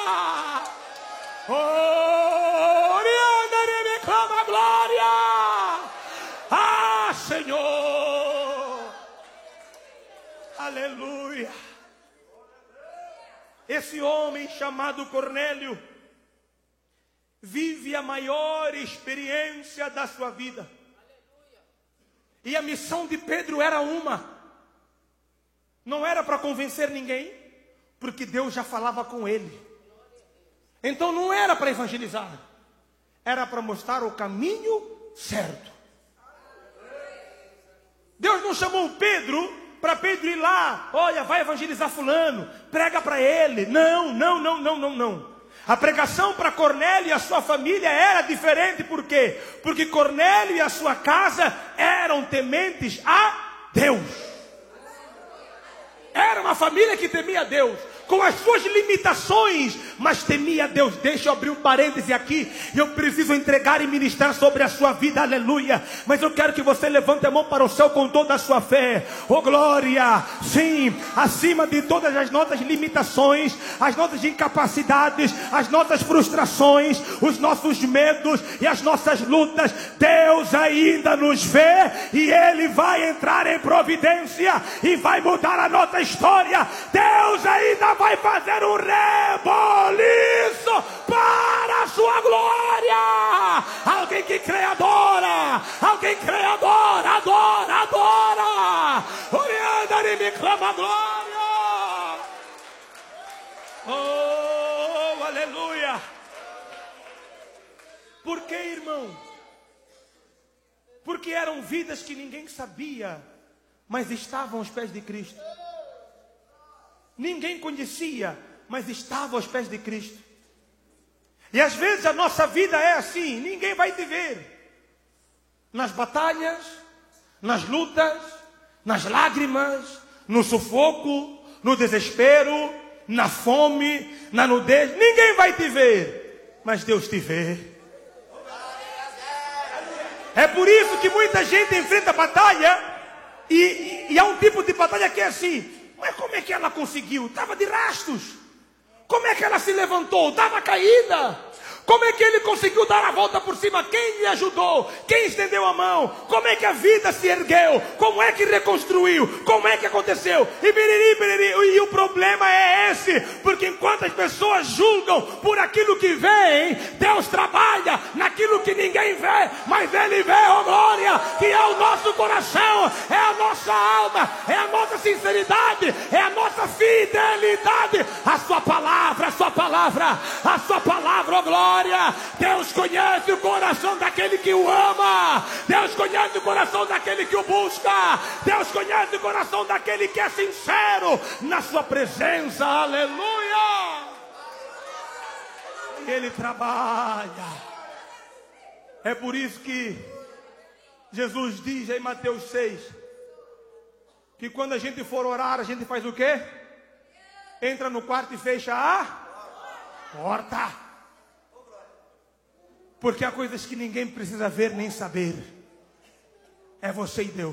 Oh, me clama glória. Ah, Senhor. Aleluia. Esse homem chamado Cornélio vive a maior experiência da sua vida. E a missão de Pedro era uma. Não era para convencer ninguém, porque Deus já falava com ele. Então não era para evangelizar. Era para mostrar o caminho certo. Deus não chamou Pedro para Pedro ir lá. Olha, vai evangelizar fulano. Prega para ele. Não. A pregação para Cornélio e a sua família era diferente. Por quê? Porque Cornélio e a sua casa eram tementes a Deus. Era uma família que temia a Deus, com as suas limitações, mas temia a Deus. Deixa eu abrir um parêntese aqui. Eu preciso entregar e ministrar sobre a sua vida, aleluia. Mas eu quero que você levante a mão para o céu com toda a sua fé. Oh glória, sim, acima de todas as nossas limitações, as nossas incapacidades, as nossas frustrações, os nossos medos e as nossas lutas, Deus ainda nos vê e Ele vai entrar em providência e vai mudar a nossa história. Deus ainda vai fazer um reboliço para a sua glória. Alguém que crê, adora. Alguém crê, adora. Orianda e me clama glória. Oh, aleluia. Por que, irmão? Porque eram vidas que ninguém sabia, mas estavam aos pés de Cristo. Ninguém conhecia, mas estava aos pés de Cristo. E às vezes a nossa vida é assim, ninguém vai te ver. Nas batalhas, nas lutas, nas lágrimas, no sufoco, no desespero, na fome, na nudez. Ninguém vai te ver, mas Deus te vê. É por isso que muita gente enfrenta batalha e há um tipo de batalha que é assim. Mas como é que ela conseguiu? Estava de rastos. Como é que ela se levantou? Estava caída. Como é que ele conseguiu dar a volta por cima? Quem lhe ajudou? Quem estendeu a mão? Como é que a vida se ergueu? Como é que reconstruiu? Como é que aconteceu? E o problema é esse. Porque enquanto as pessoas julgam por aquilo que veem, Deus trabalha naquilo que ninguém vê. Mas Ele vê, oh glória, que é o nosso coração, é a nossa alma, é a nossa sinceridade, é a nossa fidelidade. A sua palavra, oh glória. Deus conhece o coração daquele que o ama. Deus conhece o coração daquele que o busca. Deus conhece o coração daquele que é sincero na sua presença. Aleluia. E Ele trabalha. É por isso que Jesus diz em Mateus 6 que quando a gente for orar, a gente faz o quê? Entra no quarto e fecha a porta. Porque há coisas que ninguém precisa ver nem saber. É você e Deus.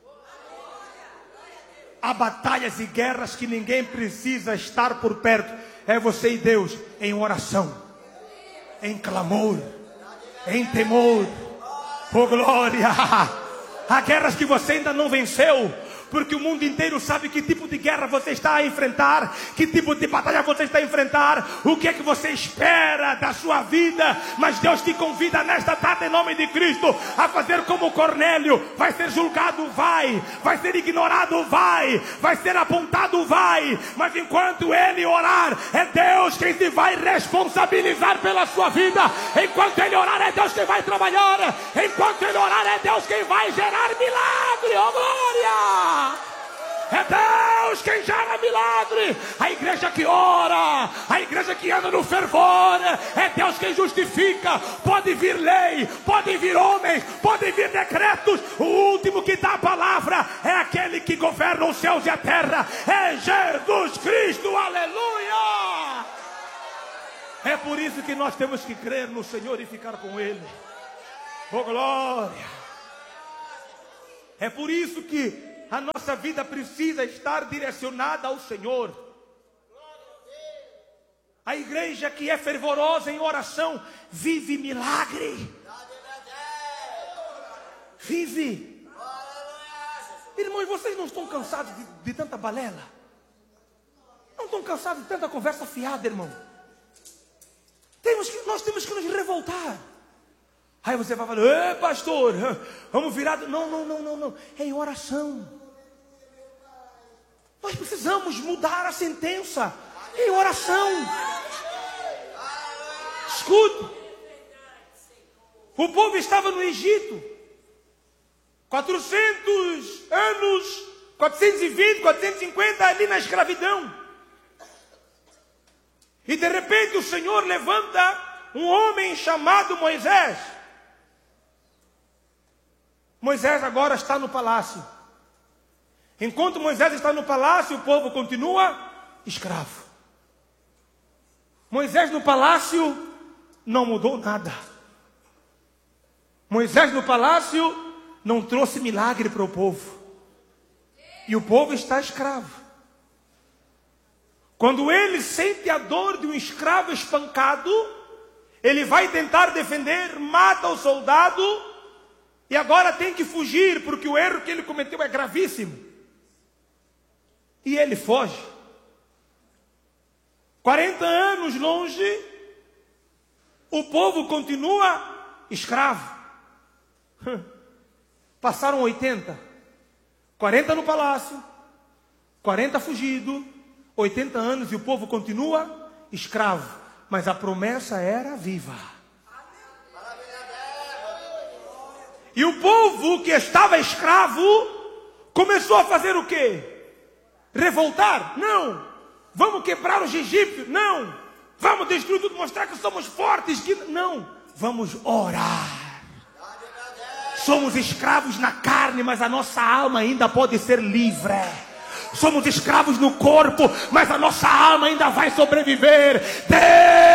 Há batalhas e guerras que ninguém precisa estar por perto. É você e Deus em oração, em clamor, em temor. Oh glória! Há guerras que você ainda não venceu. Porque o mundo inteiro sabe que tipo de guerra você está a enfrentar, que tipo de batalha você está a enfrentar, o que é que você espera da sua vida. Mas Deus te convida nesta tarde, em nome de Cristo, a fazer como Cornélio. Vai ser julgado, vai ser ignorado, vai ser apontado, mas enquanto ele orar, é Deus quem se vai responsabilizar pela sua vida. Enquanto ele orar, é Deus quem vai trabalhar. Enquanto ele orar, é Deus quem vai gerar milagre, oh glória. É Deus quem gera milagre. A igreja que ora, a igreja que anda no fervor, é Deus quem justifica. Pode vir lei, pode vir homens, pode vir decretos. O último que dá a palavra é aquele que governa os céus e a terra. É Jesus Cristo, aleluia. É por isso que nós temos que crer no Senhor e ficar com Ele. Oh glória. É por isso que a nossa vida precisa estar direcionada ao Senhor. A igreja que é fervorosa em oração vive milagre. Vive. Irmãos, vocês não estão cansados de tanta balela? Não estão cansados de tanta conversa fiada, irmão? Nós temos que nos revoltar. Aí você vai falar, pastor, vamos virar. Não. É em oração. Nós precisamos mudar a sentença. Em oração. Escute. O povo estava no Egito. 400 anos, 420, 450 ali na escravidão. E de repente o Senhor levanta um homem chamado Moisés. Moisés agora está no palácio. Enquanto Moisés está no palácio, o povo continua escravo. Moisés no palácio não mudou nada. Moisés no palácio não trouxe milagre para o povo. E o povo está escravo. Quando ele sente a dor de um escravo espancado, ele vai tentar defender, mata o soldado e agora tem que fugir, porque o erro que ele cometeu é gravíssimo. E ele foge. 40 anos longe, o povo continua escravo. Passaram 80. 40 no palácio, 40 fugido, 80 anos e o povo continua escravo. Mas a promessa era viva. E o povo que estava escravo começou a fazer o quê? Revoltar? Não. Vamos quebrar os egípcios? Não. Vamos destruir tudo, mostrar que somos fortes? Não. Vamos orar. Somos escravos na carne, mas a nossa alma ainda pode ser livre. Somos escravos no corpo, mas a nossa alma ainda vai sobreviver. Deus